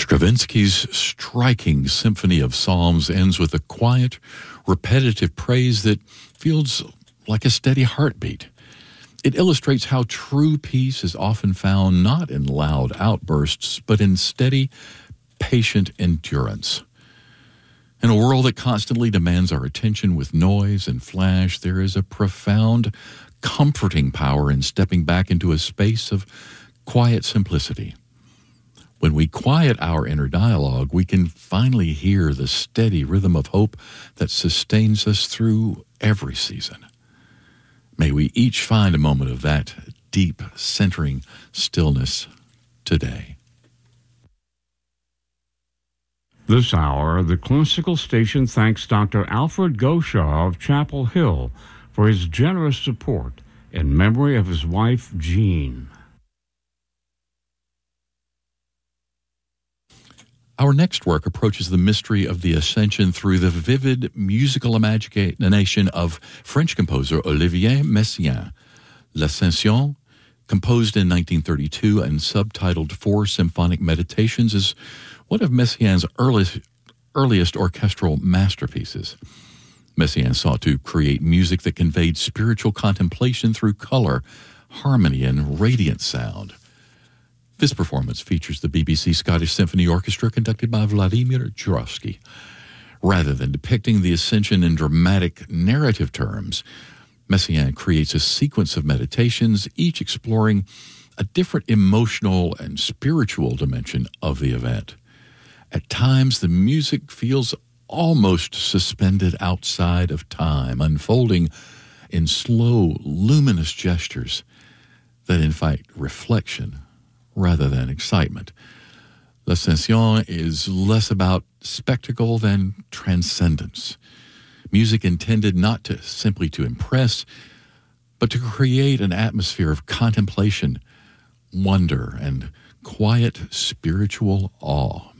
Stravinsky's striking symphony of psalms ends with a quiet, repetitive praise that feels like a steady heartbeat. It illustrates how true peace is often found not in loud outbursts, but in steady, patient endurance. In a world that constantly demands our attention with noise and flash, there is a profound, comforting power in stepping back into a space of quiet simplicity. When we quiet our inner dialogue, we can finally hear the steady rhythm of hope that sustains us through every season. May we each find a moment of that deep, centering stillness today. This hour, the Classical Station thanks Dr. Alfred Goshaw of Chapel Hill for his generous support in memory of his wife, Jean. Our next work approaches the mystery of the Ascension through the vivid musical imagination of French composer Olivier Messiaen. L'Ascension, composed in 1932 and subtitled Four Symphonic Meditations, is one of Messiaen's earliest orchestral masterpieces. Messiaen sought to create music that conveyed spiritual contemplation through color, harmony, and radiant sound. This performance features the BBC Scottish Symphony Orchestra conducted by Vladimir Jurowski. Rather than depicting the Ascension in dramatic narrative terms, Messiaen creates a sequence of meditations, each exploring a different emotional and spiritual dimension of the event. At times, the music feels almost suspended outside of time, unfolding in slow, luminous gestures that invite reflection rather than excitement. L'Ascension is less about spectacle than transcendence. Music intended not to simply to impress, but to create an atmosphere of contemplation, wonder, and quiet spiritual awe.